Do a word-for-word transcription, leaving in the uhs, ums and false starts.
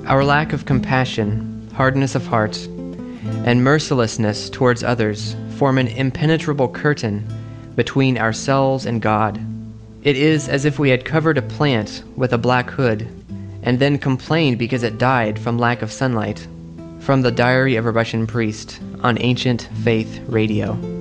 Our lack of compassion, hardness of heart, and mercilessness towards others form an impenetrable curtain between ourselves and God. It is as if we had covered a plant with a black hood and then complained because it died from lack of sunlight. From the Diary of a Russian Priest on Ancient Faith Radio.